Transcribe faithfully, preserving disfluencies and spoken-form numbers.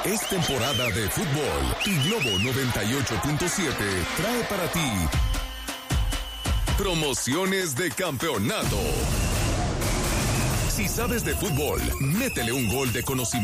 Es temporada de fútbol y Globo noventa y ocho punto siete trae para ti promociones de campeonato. Si sabes de fútbol, métele un gol de conocimiento